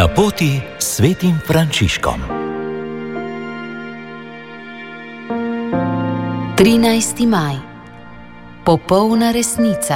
Na poti s svetim Frančiškom. 13. maj. Popolna resnica.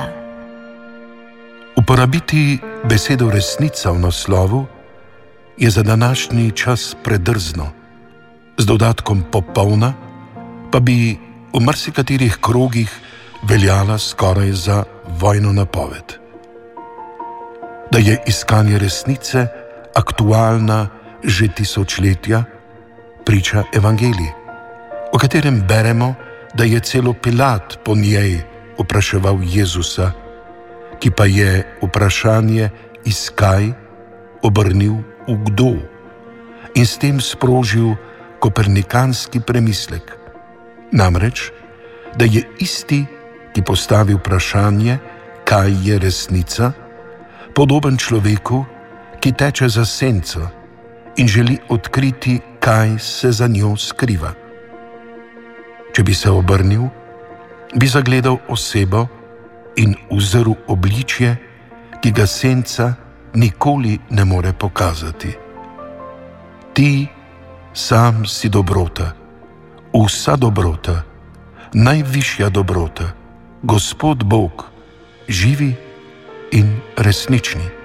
Uporabiti besedo resnica v naslovu je za današnji čas predrzno. Z dodatkom popolna pa bi v marsikaterih krogih veljala skoraj za vojno napoved. Da je iskanje resnice aktualna že tisočletja, priča evangelij, o katerem beremo, da je celo Pilat po njej vpraševal Jezusa, ki pa je vprašanje iskaj obrnil v kdo in s tem sprožil kopernikanski premislek. Namreč, da je isti, ki postavi vprašanje, kaj je resnica, podoben človeku, ki teče za senco in želi odkriti, kaj se za njo skriva. Če bi se obrnil, bi zagledal osebo in uzrl obličje, ki ga senca nikoli ne more pokazati. Ti sam si dobrota, vsa dobrota, najvišja dobrota, Gospod Bog, živi in resnični.